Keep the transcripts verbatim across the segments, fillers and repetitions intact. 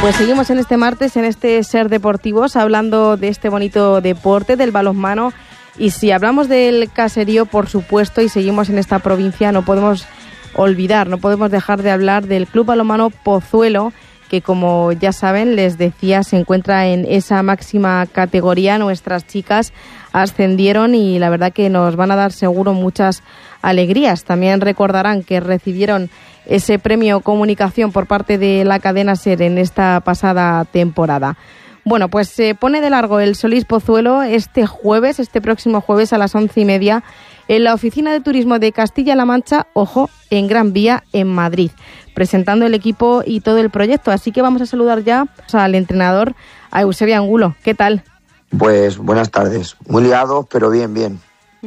Pues seguimos en este martes, en este Ser Deportivos, hablando de este bonito deporte, del balonmano. Y si hablamos del caserío, por supuesto, y seguimos en esta provincia, no podemos olvidar, no podemos dejar de hablar del Club Balonmano Pozuelo, que como ya saben, les decía, se encuentra en esa máxima categoría. Nuestras chicas ascendieron y la verdad que nos van a dar seguro muchas alegrías. También recordarán que recibieron ese premio Comunicación por parte de la cadena SER en esta pasada temporada. Bueno, pues se pone de largo el Solís Pozuelo este jueves, este próximo jueves a las once y media, en la Oficina de Turismo de Castilla-La Mancha, ojo, en Gran Vía, en Madrid, presentando el equipo y todo el proyecto. Así que vamos a saludar ya al entrenador, a Eusebio Angulo. ¿Qué tal? Pues buenas tardes. Muy liados, pero bien, bien.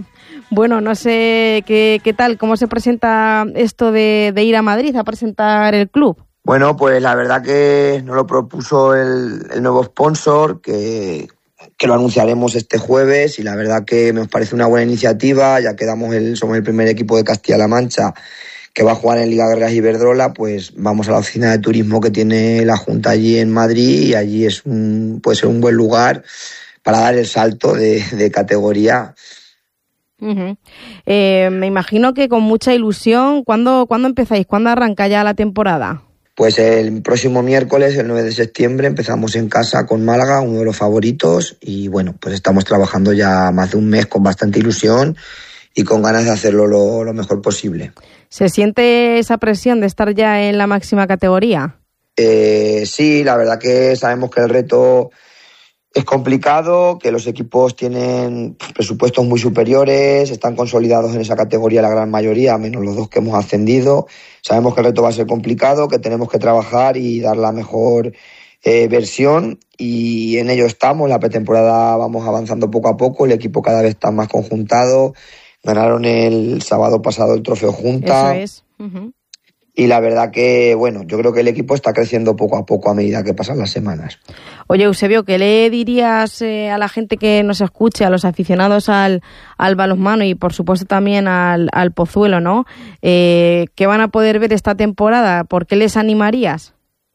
Bueno, no sé qué, qué tal, cómo se presenta esto de, de ir a Madrid a presentar el club. Bueno, pues la verdad que nos lo propuso el, el nuevo sponsor, que, que lo anunciaremos este jueves, y la verdad que me parece una buena iniciativa, ya que damos el, somos el primer equipo de Castilla-La Mancha que va a jugar en Liga Guerreras Iberdrola. Pues vamos a la oficina de turismo que tiene la Junta allí en Madrid, y allí es un, puede ser un buen lugar para dar el salto de, de categoría. Uh-huh. Eh, me imagino que con mucha ilusión. ¿Cuándo, ¿Cuándo empezáis? ¿Cuándo arranca ya la temporada? Pues el próximo miércoles, el nueve de septiembre, empezamos en casa con Málaga, uno de los favoritos, y bueno, pues estamos trabajando ya más de un mes con bastante ilusión y con ganas de hacerlo lo, lo mejor posible. ¿Se siente esa presión de estar ya en la máxima categoría? Eh, sí, la verdad que sabemos que el reto es complicado, que los equipos tienen presupuestos muy superiores, están consolidados en esa categoría la gran mayoría, menos los dos que hemos ascendido. Sabemos que el reto va a ser complicado, que tenemos que trabajar y dar la mejor eh, versión, y en ello estamos. La pretemporada vamos avanzando poco a poco, el equipo cada vez está más conjuntado. Ganaron el sábado pasado el trofeo Junta. Eso es. Uh-huh. Y la verdad que, bueno, yo creo que el equipo está creciendo poco a poco a medida que pasan las semanas. Oye, Eusebio, ¿qué le dirías eh, a la gente que nos escuche, a los aficionados al, al balonmano y por supuesto también al, al Pozuelo, ¿no? Eh, ¿Qué van a poder ver esta temporada? ¿Por qué les animarías?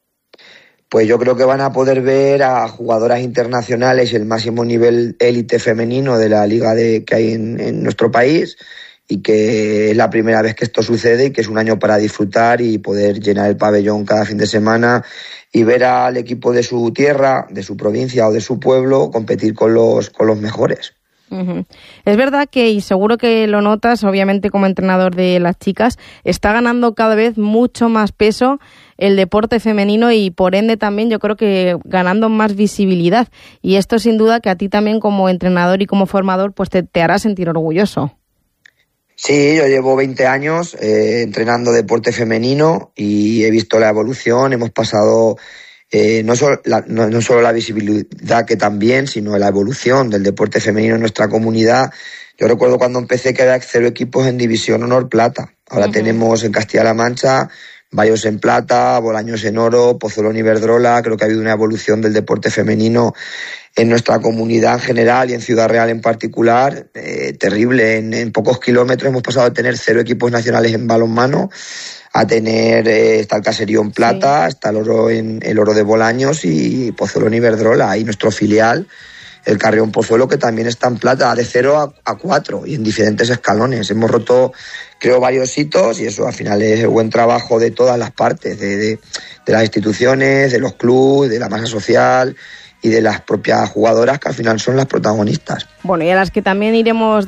Pues yo creo que van a poder ver a jugadoras internacionales, el máximo nivel élite femenino de la liga de, que hay en, en nuestro país, y que es la primera vez que esto sucede y que es un año para disfrutar y poder llenar el pabellón cada fin de semana y ver al equipo de su tierra, de su provincia o de su pueblo competir con los, con los mejores. Uh-huh. Es verdad que, y seguro que lo notas, obviamente como entrenador de las chicas, está ganando cada vez mucho más peso el deporte femenino y por ende también yo creo que ganando más visibilidad, y esto sin duda que a ti también como entrenador y como formador pues te, te hará sentir orgulloso. Sí, yo llevo veinte años eh, entrenando deporte femenino y he visto la evolución. Hemos pasado eh, no, solo la, no, no solo la visibilidad, que también, sino la evolución del deporte femenino en nuestra comunidad. Yo recuerdo cuando empecé que había cero equipos en División Honor Plata. Ahora uh-huh. tenemos en Castilla-La Mancha Bayos en plata, Bolaños en oro, Pozuelo en Iberdrola. Creo que ha habido una evolución del deporte femenino en nuestra comunidad en general y en Ciudad Real en particular, eh, terrible. En, en pocos kilómetros hemos pasado de tener cero equipos nacionales en balonmano a tener, eh, está el caserío en plata, sí. está el oro en el oro de Bolaños y Pozuelo en Iberdrola, y nuestro filial, el Carrión Pozuelo, que también está en plata, de cero a, a cuatro y en diferentes escalones. Hemos roto, creo, varios hitos, y eso al final es el buen trabajo de todas las partes, de, de, de las instituciones, de los clubes, de la masa social y de las propias jugadoras, que al final son las protagonistas. Bueno, y a las que también iremos